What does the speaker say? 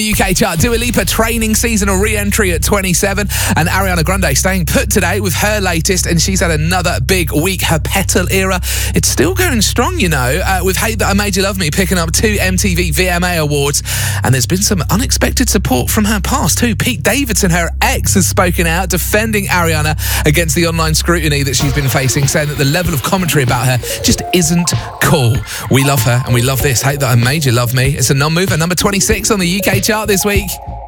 UK chart, Dua Lipa training seasonal re-entry at 27, and Ariana Grande staying put today with her latest, and she's had another big week. Her Petal era, it's still going strong, you know, with Hate That I Made You Love Me picking up 2 MTV VMA awards, and there's been some unexpected support from her past too. Pete Davidson, her ex, has spoken out defending Ariana against the online scrutiny that she's been facing, saying that the level of commentary about her just isn't cool. We love her and we love this, Hate That I Made You Love Me. It's a non-mover, number 26 on the UK chart this week.